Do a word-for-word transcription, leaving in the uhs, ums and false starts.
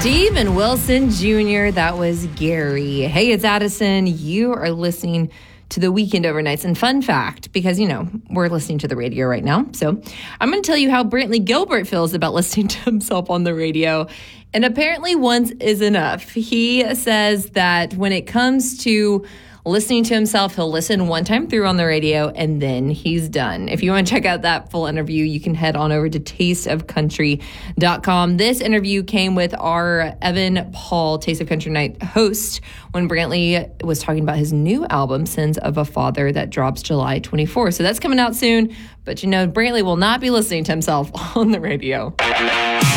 Steven Wilson Junior That was Gary. Hey, it's Addison. You are listening to the Weekend Overnights. And fun fact, because, you know, we're listening to the radio right now. So I'm going to tell you how Brantley Gilbert feels about listening to himself on the radio. And apparently once is enough. He says that when it comes to listening to himself, he'll listen one time through on the radio and then he's done. If you want to check out that full interview, you can head on over to taste of country dot com. This interview came with our Evan Paul Taste of Country Night host when Brantley was talking about his new album, Sins of a Father, that drops July twenty-fourth. So that's coming out soon. But, you know, Brantley will not be listening to himself on the radio.